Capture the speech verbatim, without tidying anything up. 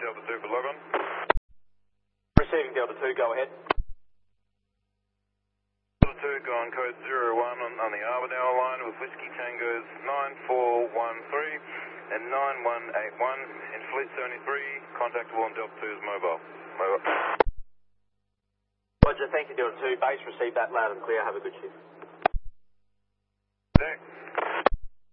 Delta two for log on. Receiving Delta two, go ahead. Delta two, go on code zero one on, on the Armadale line with Whiskey Tangos nine four one three and nine one eight one. In Fleet seventy-three, contactable on Delta two's mobile. Mobile. Roger, thank you Delta two. Base, receive that loud and clear. Have a good shift.